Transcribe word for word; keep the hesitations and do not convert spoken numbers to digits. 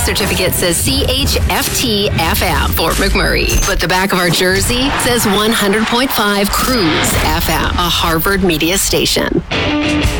certificate says C H F T F M, Fort McMurray. But the back of our jersey says one hundred point five Cruise F M, a Harvard media station.